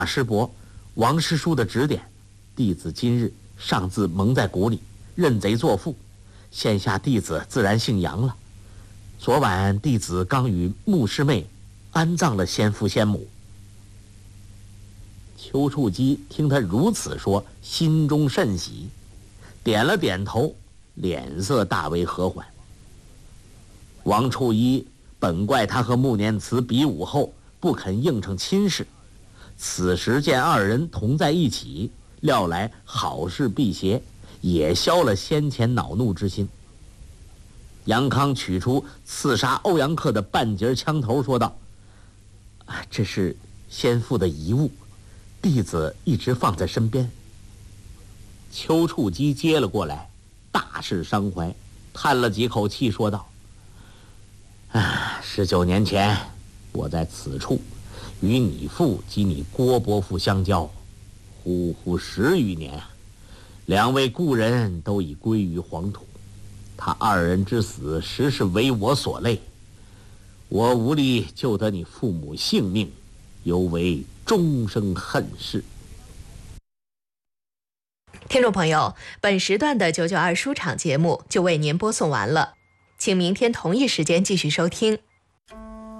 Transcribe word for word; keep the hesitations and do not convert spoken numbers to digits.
师伯王师叔的指点，弟子今日上自蒙在鼓里，认贼作父，现下弟子自然姓杨了。昨晚弟子刚与穆师妹安葬了先父先母。丘处机听他如此说，心中甚喜，点了点头，脸色大为和缓。王处一本怪他和穆念慈比武后不肯应承亲事，此时见二人同在一起，料来好事必协，也消了先前恼怒之心。杨康取出刺杀欧阳克的半截枪头，说道：“啊，这是先父的遗物，弟子一直放在身边。”丘处机接了过来，大是伤怀，叹了几口气，说道：“啊，十九年前我在此处与你父及你郭伯父相交，呼呼十余年啊，两位故人都已归于黄土。他二人之死实是为我所累，我无力救得你父母性命，犹为终生恨事。” 听众朋友，本时段的九九二书场节目就为您播送完了，请明天同一时间继续收听。